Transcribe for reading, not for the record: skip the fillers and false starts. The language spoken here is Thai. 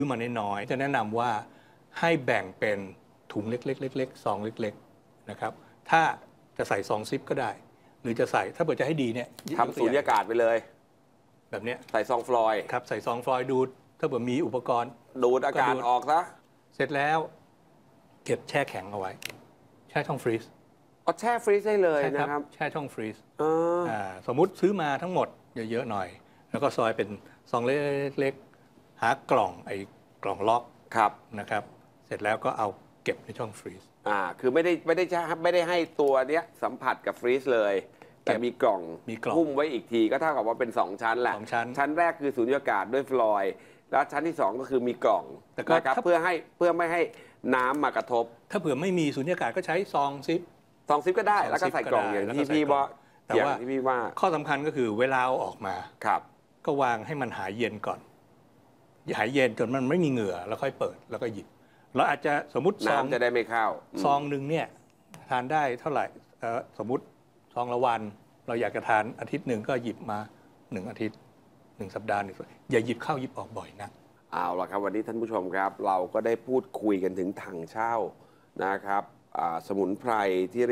ซื้อมาน้อยๆจะแนะนำว่าให้แบ่งเป็นถุงเล็กๆเล็กๆซองเล็กๆนะครับถ้าจะใส่ซองซิปก็ได้ หรือจะใส่ถ้าเกิดจะให้ดีเนี่ยทำสูญญากาศไปเลยแบบนี้ใส่ซองฟลอยด์ครับใส่ซองฟลอยด์ดูดถ้าเกิดมีอุปกรณ์ดูดอากาศออกซะเสร็จแล้วเก็บแช่แข็งเอาไว้แช่ช่องฟรีซเอาแช่ฟรีซได้เลยนะครับแช่ช่องฟรีซสมมุติซื้อมาทั้งหมดเยอะๆหน่อยแล้วก็ซอยเป็นซองเล็กๆหากล่องกล่องล็อกครับนะครับเสร็จแล้วก็เอาเก็บในช่องฟรีซคือไม่ได้ให้ตัวเนี้ยสัมผัสกับฟรีซเลยแต่มีกล่องหุ้มไว้อีกทีก็เท่ากับว่าเป็น2ชั้นแหละชั้นแรกคือสูญญากาศด้วยฟลอยด์แล้วชั้นที่2ก็คือมีกล่องนะครับเพื่อไม่ให้น้ำมากระทบถ้าเผื่อไม่มีสูญญากาศก็ใช้ซองซิปก็ได้แล้วก็ใส่กล่องอย่างที่พี่ว่าแต่ว่าข้อสำคัญก็คือเวลาเอาออกมาครับก็วางให้มันหายเย็นก่อนหายเย็นจนมันไม่มีเหงื่อแล้วค่อยเปิดแล้วก็หยิบเราอาจจะสมมติน้ำจะได้ไม่เข้าซองหนึ่งเนี่ยทานได้เท่าไหร่สมมติซองละวันเราอยากจะทานอาทิตย์หนึ่งก็หยิบมา1 อาทิตย์1 สัปดาห์อย่าหยิบเข้าหยิบออกบ่อยนะเอาละครับวันนี้ท่านผู้ชมครับเราก็ได้พูดคุยกันถึงถังเช่านะครับสมุนไพรที่